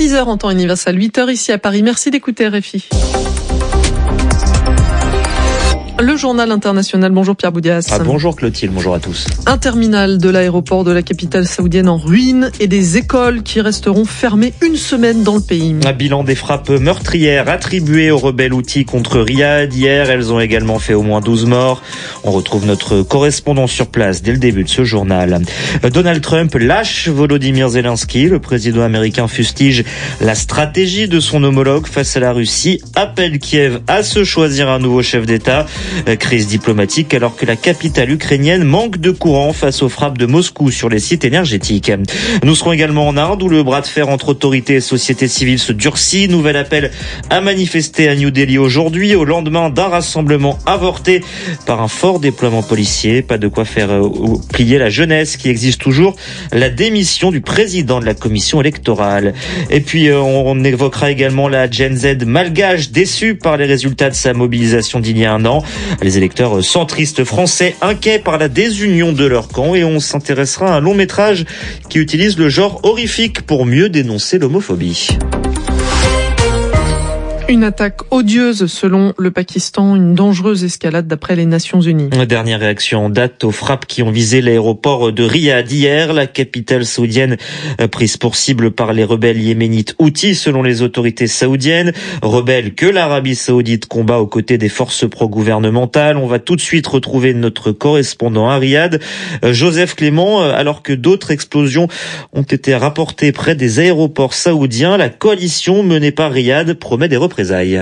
6h en temps universel, 8h ici à Paris. Merci d'écouter RFI. Le journal international. Bonjour Pierre Boudias. Bonjour Clotilde, bonjour à tous. Un terminal de l'aéroport de la capitale saoudienne en ruine et des écoles qui resteront fermées une semaine dans le pays. Un bilan des frappes meurtrières attribuées aux rebelles Houthis contre Riyad. Hier, elles ont également fait au moins 12 morts. On retrouve notre correspondant sur place dès le début de ce journal. Donald Trump lâche Volodymyr Zelensky. Le président américain fustige la stratégie de son homologue face à la Russie. Appelle Kiev à se choisir un nouveau chef d'État. Crise diplomatique alors que la capitale ukrainienne manque de courant face aux frappes de Moscou sur les sites énergétiques. Nous serons également en Inde où le bras de fer entre autorités et société civile se durcit. Nouvel appel à manifester à New Delhi aujourd'hui au lendemain d'un rassemblement avorté par un fort déploiement policier. Pas de quoi faire plier la jeunesse qui exige toujours la démission du président de la commission électorale. Et puis on évoquera également la Gen Z malgache déçue par les résultats de sa mobilisation d'il y a un an. Les électeurs centristes français inquiets par la désunion de leur camp et on s'intéressera à un long métrage qui utilise le genre horrifique pour mieux dénoncer l'homophobie. Une attaque odieuse selon le Pakistan, une dangereuse escalade d'après les Nations Unies. Dernière réaction en date aux frappes qui ont visé l'aéroport de Riyad hier. La capitale saoudienne prise pour cible par les rebelles yéménites Houthis selon les autorités saoudiennes. Rebelles que l'Arabie saoudite combat aux côtés des forces pro-gouvernementales. On va tout de suite retrouver notre correspondant à Riyad, Joseph Clément. Alors que d'autres explosions ont été rapportées près des aéroports saoudiens, la coalition menée par Riyad promet des représailles.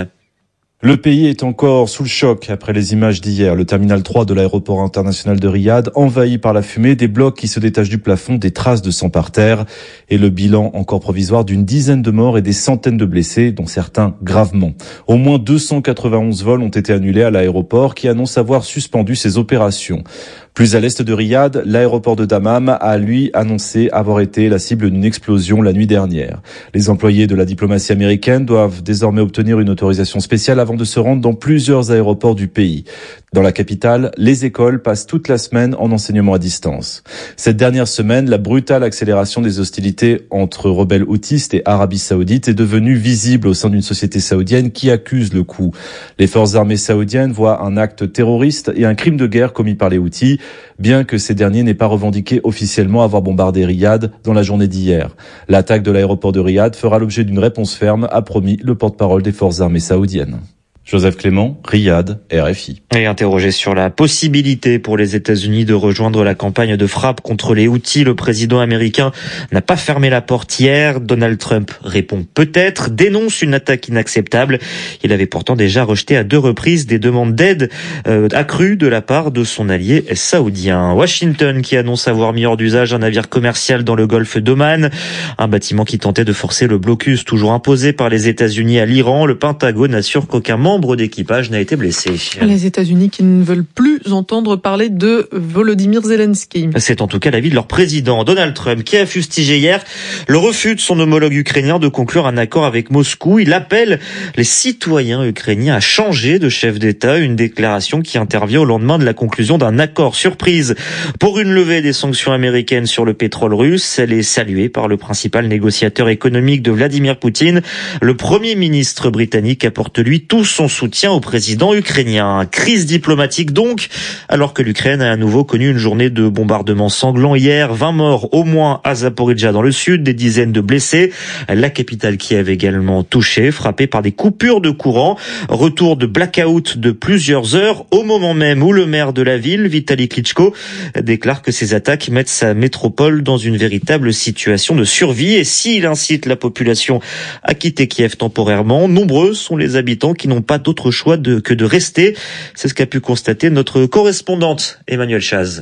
Le pays est encore sous le choc après les images d'hier. Le terminal 3 de l'aéroport international de Riyad, envahi par la fumée, des blocs qui se détachent du plafond, des traces de sang par terre et le bilan encore provisoire d'une dizaine de morts et des centaines de blessés, dont certains gravement. Au moins 291 vols ont été annulés à l'aéroport qui annonce avoir suspendu ses opérations. Plus à l'est de Riyad, l'aéroport de Dammam a, lui, annoncé avoir été la cible d'une explosion la nuit dernière. Les employés de la diplomatie américaine doivent désormais obtenir une autorisation spéciale avant de se rendre dans plusieurs aéroports du pays. Dans la capitale, les écoles passent toute la semaine en enseignement à distance. Cette dernière semaine, la brutale accélération des hostilités entre rebelles houthis et Arabie saoudite est devenue visible au sein d'une société saoudienne qui accuse le coup. Les forces armées saoudiennes voient un acte terroriste et un crime de guerre commis par les Houthis, bien que ces derniers n'aient pas revendiqué officiellement avoir bombardé Riyad dans la journée d'hier. L'attaque de l'aéroport de Riyad fera l'objet d'une réponse ferme, a promis le porte-parole des forces armées saoudiennes. Joseph Clément, Riyad, RFI. Et interrogé sur la possibilité pour les États-Unis de rejoindre la campagne de frappe contre les Houthis, le président américain n'a pas fermé la porte hier. Donald Trump répond peut-être, dénonce une attaque inacceptable. Il avait pourtant déjà rejeté à 2 reprises des demandes d'aide accrues de la part de son allié saoudien. Washington qui annonce avoir mis hors d'usage un navire commercial dans le golfe d'Oman, un bâtiment qui tentait de forcer le blocus toujours imposé par les États-Unis à l'Iran. Le Pentagone assure qu'aucun membre d'équipage n'a été blessé. Les États-Unis qui ne veulent plus entendre parler de Volodymyr Zelensky. C'est en tout cas l'avis de leur président, Donald Trump, qui a fustigé hier le refus de son homologue ukrainien de conclure un accord avec Moscou. Il appelle les citoyens ukrainiens à changer de chef d'État, une déclaration qui intervient au lendemain de la conclusion d'un accord surprise pour une levée des sanctions américaines sur le pétrole russe. Elle est saluée par le principal négociateur économique de Vladimir Poutine. Le Premier ministre britannique apporte lui tout son soutien au président ukrainien. Crise diplomatique donc, alors que l'Ukraine a à nouveau connu une journée de bombardements sanglants hier. 20 morts au moins à Zaporijjia dans le sud, des dizaines de blessés. La capitale Kiev également touchée, frappée par des coupures de courant. Retour de blackout de plusieurs heures au moment même où le maire de la ville, Vitali Klitschko, déclare que ces attaques mettent sa métropole dans une véritable situation de survie. Et s'il incite la population à quitter Kiev temporairement, nombreux sont les habitants qui n'ont pas d'autre choix que de rester. C'est ce qu'a pu constater notre correspondante Emmanuelle Chaz.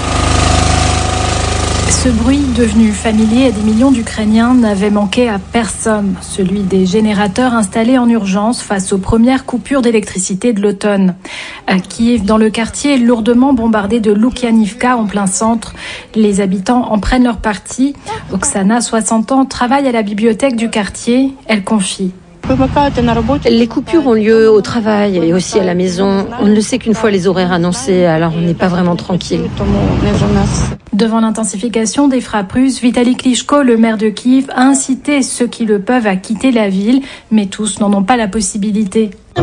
Ce bruit devenu familier à des millions d'Ukrainiens n'avait manqué à personne, celui des générateurs installés en urgence face aux premières coupures d'électricité de l'automne. À Kiev, dans le quartier lourdement bombardé de Lukianivka en plein centre, les habitants en prennent leur parti. Oksana, 60 ans, travaille à la bibliothèque du quartier. Elle confie. Les coupures ont lieu au travail et aussi à la maison. On ne le sait qu'une fois les horaires annoncés, alors on n'est pas vraiment tranquille. Devant l'intensification des frappes russes, Vitali Klitschko, le maire de Kiev, a incité ceux qui le peuvent à quitter la ville, mais tous n'en ont pas la possibilité. Je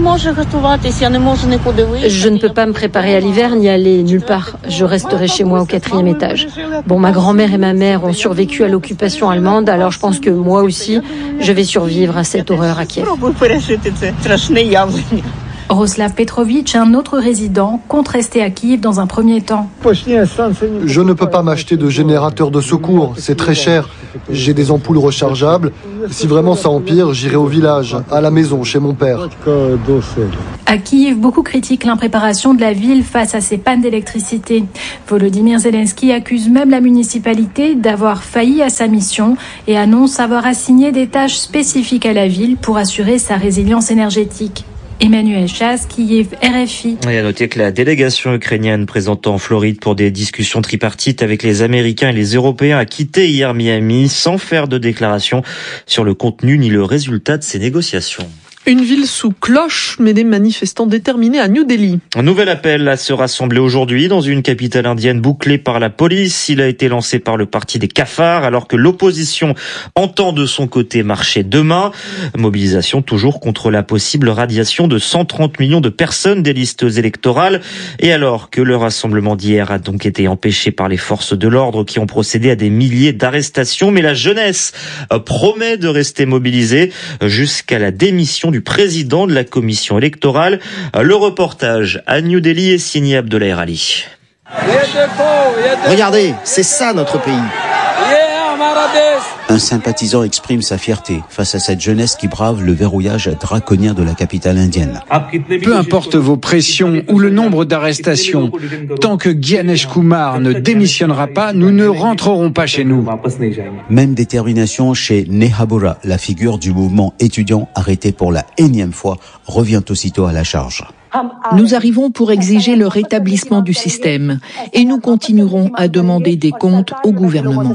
ne peux pas me préparer à l'hiver ni aller nulle part. Je resterai chez moi au 4e étage. Bon, ma grand-mère et ma mère ont survécu à l'occupation allemande, alors je pense que moi aussi, je vais survivre à cette horreur à Kiev. Roslav Petrovitch, un autre résident, compte rester à Kiev dans un premier temps. Je ne peux pas m'acheter de générateur de secours, c'est très cher. J'ai des ampoules rechargeables. Si vraiment ça empire, j'irai au village, à la maison, chez mon père. À Kiev, beaucoup critiquent l'impréparation de la ville face à ces pannes d'électricité. Volodymyr Zelensky accuse même la municipalité d'avoir failli à sa mission et annonce avoir assigné des tâches spécifiques à la ville pour assurer sa résilience énergétique. Emmanuel Chasse, Kiev, RFI. Et à noter que la délégation ukrainienne présente en Floride pour des discussions tripartites avec les Américains et les Européens a quitté hier Miami sans faire de déclaration sur le contenu ni le résultat de ces négociations. Une ville sous cloche, mais des manifestants déterminés à New Delhi. Un nouvel appel à se rassembler aujourd'hui dans une capitale indienne bouclée par la police. Il a été lancé par le parti des cafards, alors que l'opposition entend de son côté marcher demain. Mobilisation toujours contre la possible radiation de 130 millions de personnes des listes électorales. Et alors que le rassemblement d'hier a donc été empêché par les forces de l'ordre qui ont procédé à des milliers d'arrestations. Mais la jeunesse promet de rester mobilisée jusqu'à la démission du président de la commission électorale. Le reportage à New Delhi est signé Abdoulaye Rali. Regardez, c'est ça notre pays. Un sympathisant exprime sa fierté face à cette jeunesse qui brave le verrouillage draconien de la capitale indienne. Peu importe vos pressions ou le nombre d'arrestations, tant que Gyanesh Kumar ne démissionnera pas, nous ne rentrerons pas chez nous. Même détermination chez Neha Bora, la figure du mouvement étudiant arrêté pour la énième fois, revient aussitôt à la charge. Nous arrivons pour exiger le rétablissement du système et nous continuerons à demander des comptes au gouvernement.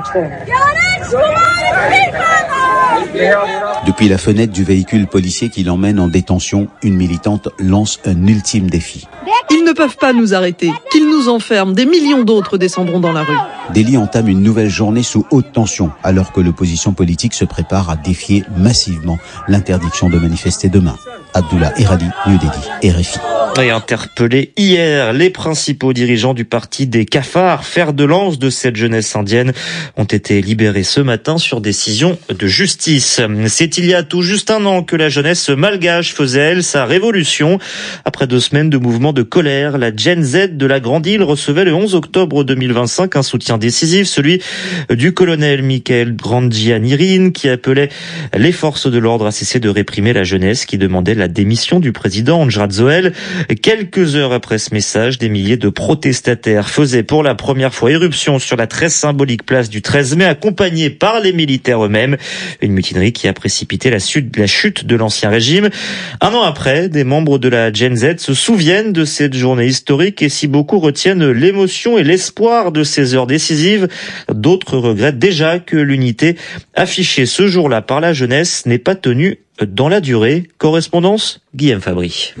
Depuis la fenêtre du véhicule policier qui l'emmène en détention, une militante lance un ultime défi. Ils ne peuvent pas nous arrêter, qu'ils nous enferment, des millions d'autres descendront dans la rue. Delhi entame une nouvelle journée sous haute tension, alors que l'opposition politique se prépare à défier massivement l'interdiction de manifester demain. Abdullah Erali, New Delhi, RFI. Et interpellés hier, les principaux dirigeants du parti des cafards, fer de lance de cette jeunesse indienne, ont été libérés ce matin sur décision de justice. C'est il y a tout juste un an que la jeunesse malgache faisait, elle, sa révolution. Après 2 semaines de mouvements de colère, la Gen Z de la Grande Île recevait le 11 octobre 2025 un soutien décisif, celui du colonel Michael Grandjianirin, qui appelait les forces de l'ordre à cesser de réprimer la jeunesse, qui demandait la démission du président Andrzej Zoel. Quelques heures après ce message, des milliers de protestataires faisaient pour la première fois éruption sur la très symbolique place du 13 mai, accompagnés par les militaires eux-mêmes. Une mutinerie qui a précipité la chute de l'ancien régime. Un an après, des membres de la Gen Z se souviennent de cette journée historique et si beaucoup retiennent l'émotion et l'espoir de ces heures décisives, d'autres regrettent déjà que l'unité affichée ce jour-là par la jeunesse n'est pas tenue dans la durée. Correspondance, Guillaume Fabry.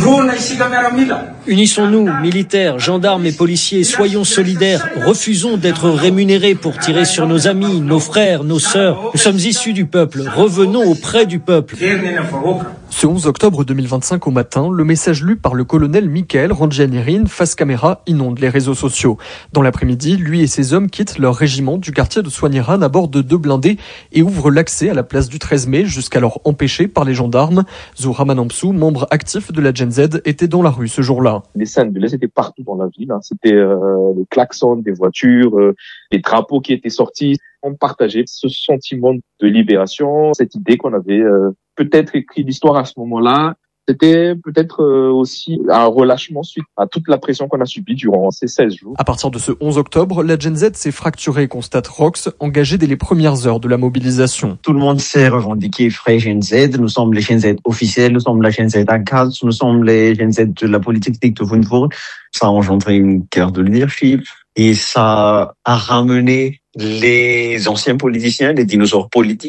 Unissons-nous, militaires, gendarmes et policiers, soyons solidaires, refusons d'être rémunérés pour tirer sur nos amis, nos frères, nos sœurs. Nous sommes issus du peuple, revenons auprès du peuple. Ce 11 octobre 2025 au matin, le message lu par le colonel Michael Grandjianirin face caméra inonde les réseaux sociaux. Dans l'après-midi, lui et ses hommes quittent leur régiment du quartier de Soigniran à bord de 2 blindés et ouvrent l'accès à la place du 13 mai, jusqu'alors empêché par les gendarmes. Zoura Nampsou, membre actif de la Gen Z, était dans la rue ce jour-là. Les scènes de l'Est étaient partout dans la ville. C'était le klaxon des voitures, les drapeaux qui étaient sortis. On partageait ce sentiment de libération, cette idée qu'on avait peut-être écrit l'histoire à ce moment-là. C'était peut-être aussi un relâchement suite à toute la pression qu'on a subie durant ces 16 jours. À partir de ce 11 octobre, la Gen Z s'est fracturée, constate Rox, engagée dès les premières heures de la mobilisation. Tout le monde s'est revendiqué frais Gen Z. Nous sommes les Gen Z officiels, nous sommes la Gen Z en cadre, nous sommes les Gen Z de la politique dictaphone. Ça a engendré une guerre de leadership et ça a ramené les anciens politiciens, les dinosaures politiques,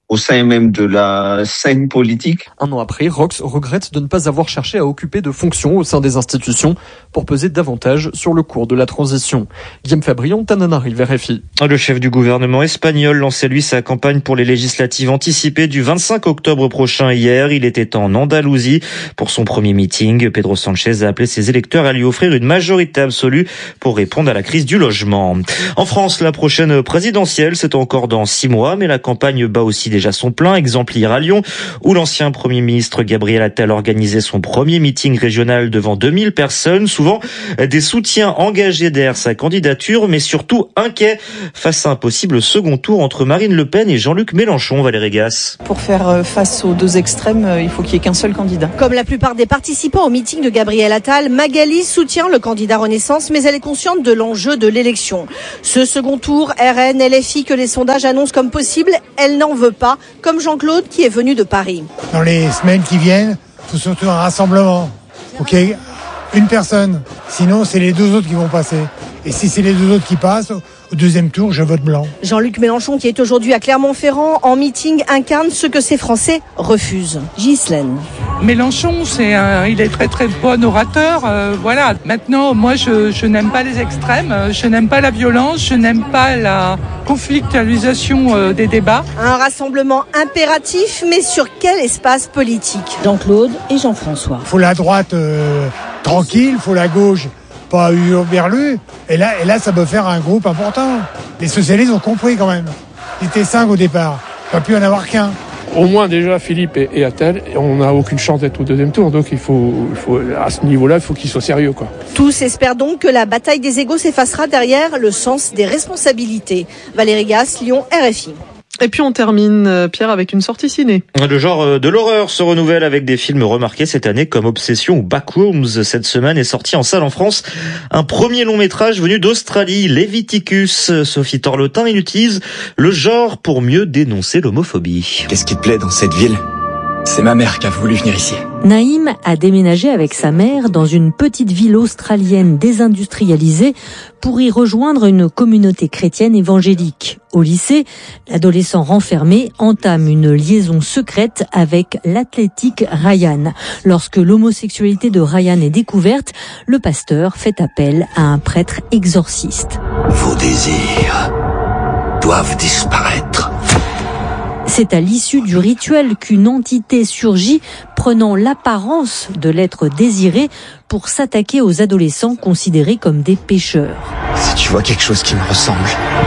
au sein même de la scène politique. Un an après, Rox regrette de ne pas avoir cherché à occuper de fonctions au sein des institutions pour peser davantage sur le cours de la transition. Guillaume Fabrion, Tananarive, RFI. Le chef du gouvernement espagnol lançait lui sa campagne pour les législatives anticipées du 25 octobre prochain hier. Il était en Andalousie pour son premier meeting. Pedro Sanchez a appelé ses électeurs à lui offrir une majorité absolue pour répondre à la crise du logement. En France, la prochaine présidentielle, c'est encore dans 6 mois, mais la campagne bat aussi déjà son plein. Exemple hier à Lyon, où l'ancien Premier ministre Gabriel Attal organisait son premier meeting régional devant 2000 personnes, souvent des soutiens engagés derrière sa candidature, mais surtout inquiets face à un possible second tour entre Marine Le Pen et Jean-Luc Mélenchon. Valérie Gasse. Pour faire face aux deux extrêmes, il faut qu'il n'y ait qu'un seul candidat. Comme la plupart des participants au meeting de Gabriel Attal, Magali soutient le candidat Renaissance, mais elle est consciente de l'enjeu de l'élection. Ce second tour, RN, LFI, que les sondages annoncent comme possible, elle n'en veut pas, comme Jean-Claude qui est venu de Paris. Dans les semaines qui viennent, il faut surtout un rassemblement. Il faut qu'il y ait une personne, sinon c'est les deux autres qui vont passer. Et si c'est les deux autres qui passent, au deuxième tour, je vote blanc. Jean-Luc Mélenchon, qui est aujourd'hui à Clermont-Ferrand, en meeting, incarne ce que ces Français refusent. Ghislaine. Mélenchon, il est très très bon orateur. Voilà. Maintenant, moi, je n'aime pas les extrêmes, je n'aime pas la violence, je n'aime pas la conflictualisation des débats. Un rassemblement impératif, mais sur quel espace politique? Jean-Claude et Jean-François. Il faut la droite tranquille, il faut la gauche pas hurluberlu. Et là, ça peut faire un groupe important. Les socialistes ont compris quand même. Ils étaient 5 au départ. Il ne peut plus en avoir qu'un. Au moins déjà Philippe et Attal, on n'a aucune chance d'être au deuxième tour, donc il faut à ce niveau-là, il faut qu'ils soient sérieux, quoi. Tous espèrent donc que la bataille des égos s'effacera derrière le sens des responsabilités. Valérie Gasse, Lyon, RFI. Et puis on termine, Pierre, avec une sortie ciné. Le genre de l'horreur se renouvelle avec des films remarqués cette année comme Obsession ou Backrooms. Cette semaine est sorti en salle en France un premier long métrage venu d'Australie, Leviticus. Sophie Torlotin, il utilise le genre pour mieux dénoncer l'homophobie. Qu'est-ce qui te plaît dans cette ville ? C'est ma mère qui a voulu venir ici. Naïm a déménagé avec sa mère dans une petite ville australienne désindustrialisée pour y rejoindre une communauté chrétienne évangélique. Au lycée, l'adolescent renfermé entame une liaison secrète avec l'athlétique Ryan. Lorsque l'homosexualité de Ryan est découverte, le pasteur fait appel à un prêtre exorciste. Vos désirs doivent disparaître. C'est à l'issue du rituel qu'une entité surgit, prenant l'apparence de l'être désiré pour s'attaquer aux adolescents considérés comme des pécheurs. Si tu vois quelque chose qui me ressemble,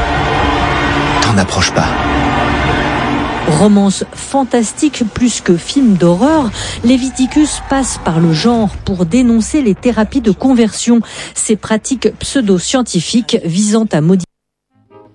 t'en approche pas. Romance fantastique plus que film d'horreur, Leviticus passe par le genre pour dénoncer les thérapies de conversion, ces pratiques pseudo-scientifiques visant à modifier